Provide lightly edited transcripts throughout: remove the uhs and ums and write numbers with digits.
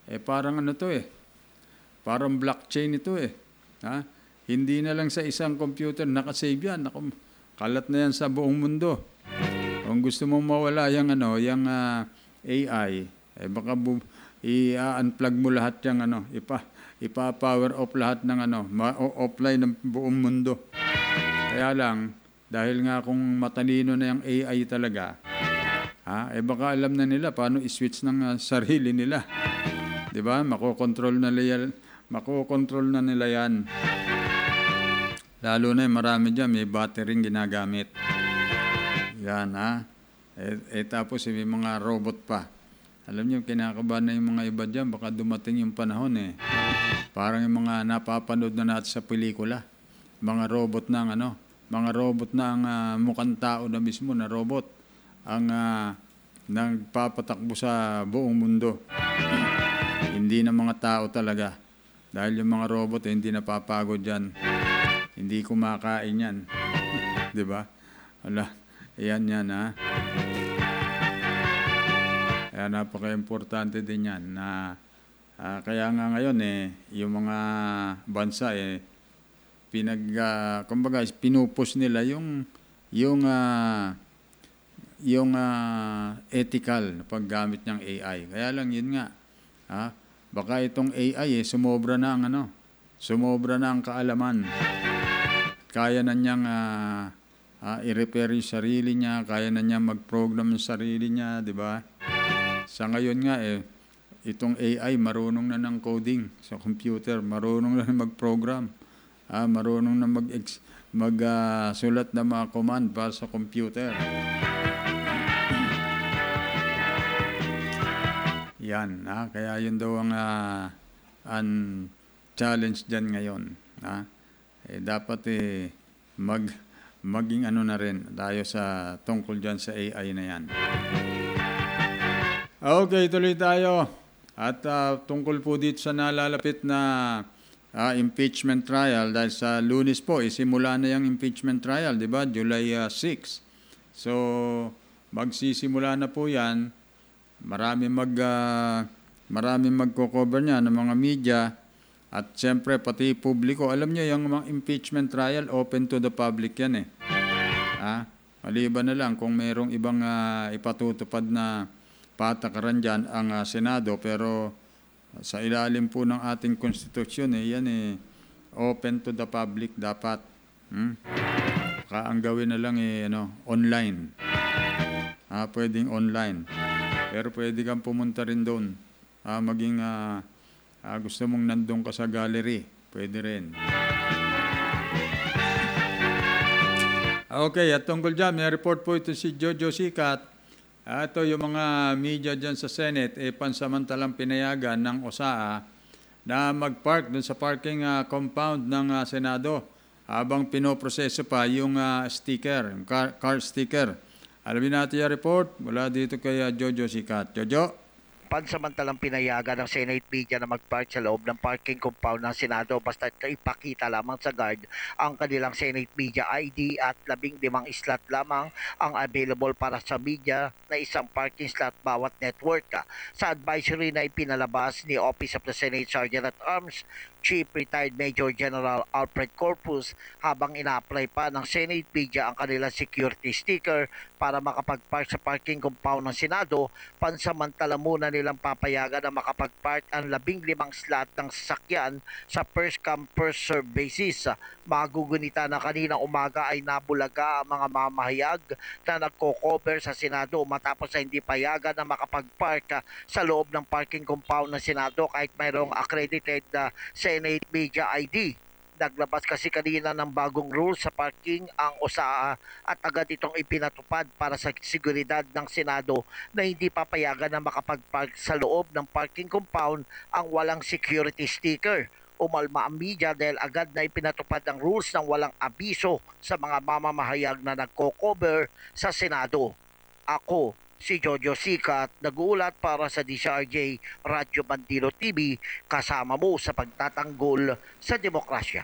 Parang ano to parang blockchain ito Ha? Hindi na lang sa isang computer nakasave yan. Naku, kalat na yan sa buong mundo. Kung gusto mong mawala yung AI, baka i-unplug mo lahat yung ipa-power off lahat ng offline ng buong mundo. Kaya lang, dahil nga kung matalino na yung AI talaga, baka alam na nila paano i-switch ng sarili nila. 'Di ba? Makokontrol na nila yan. Lalo na marami dyan, may battery ginagamit. Yan, tapos may mga robot pa. Alam niyo, kinakabahan na yung mga iba dyan, baka dumating yung panahon Parang yung mga napapanood na natin sa pelikula. Mga robot na ang mukhang tao na mismo na robot ang nagpapatakbo sa buong mundo. Hindi na mga tao talaga. Dahil yung mga robot hindi napapagod yan. Hindi kumakain yan. Di ba? Yan Kaya napaka-importante din yan na kaya nga ngayon yung mga bansa kumbaga pinupus nila yung ethical na paggamit ng AI. Kaya lang yun nga, baka itong AI sumobra na ang kaalaman. Kaya na niyang i-repair yung sarili niya, kaya na niyang mag-program yung sarili niya, di ba? Sa ngayon nga itong AI marunong na ng coding sa computer, marunong na mag-program, marunong na mag-sulat na mga command para sa computer. Yan, kaya yun daw ang challenge dyan ngayon. Dapat maging na rin tayo sa tungkol dyan sa AI na yan. Okay, tuloy tayo. At tungkol po dito sa nalalapit na impeachment trial, dahil sa Lunes po, isimula na yung impeachment trial, di ba? July 6. So, magsisimula na po yan. Maraming magko-cover niya ng mga media at siyempre pati publiko. Alam niyo yung mga impeachment trial open to the public yan maliban na lang kung mayroong ibang ipatutupad na patakaran dyan ang Senado, pero sa ilalim po ng ating konstitusyon yan open to the public dapat. Ang gawin na lang online. Pwedeng online. Pero pwede kang pumunta rin doon. Maging gusto mong nandun ka sa gallery, pwede rin. Okay, at tungkol dyan, may report po ito si Jojo Sikat. Ito yung mga media dyan sa Senate, pansamantalang pinayagan ng OSAA na mag-park dun sa parking compound ng Senado habang pinoproseso pa yung sticker, yung car sticker. Alamin natin yung report mula dito kay Jojo Sikat. Jojo? Pansamantalang pinayagan ng Senate media na mag-park sa loob ng parking compound ng Senado basta ipakita lamang sa guard ang kanilang Senate media ID at 15 slot lamang ang available para sa media na isang parking slot bawat network. Sa advisory na ipinalabas ni Office of the Senate Sergeant at Arms Chief Retired Major General Alfred Corpus habang ina-apply pa ng Senate media ang kanilang security sticker para makapag-park sa parking compound ng Senado, pansamantala muna nilang papayagan na makapag-park ang 15 slot ng sasakyan sa first come first serve basis. Magugunita na kaninang umaga ay nabulaga ang mga mamahayag na nagko-cover sa Senado matapos na hindi payagan na makapag-park sa loob ng parking compound ng Senado kahit mayroong accredited Senate Media ID. Naglabas kasi kanina ng bagong rules sa parking ang OSAA at agad itong ipinatupad para sa seguridad ng Senado na hindi papayagan na makapag-park sa loob ng parking compound ang walang security sticker. Umalma ang media dahil agad na ipinatupad ang rules ng walang abiso sa mga mamamahayag na nagko-cover sa Senado. Ako, si Jojo Sikat, nag-uulat para sa DCRJ Radyo Bandilo TV, kasama mo sa pagtatanggol sa demokrasya.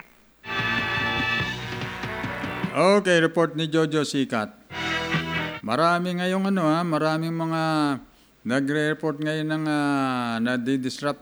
Okay, report ni Jojo Sikat. Marami ngayong maraming mga nagre-report ngayon ng nadidisrupt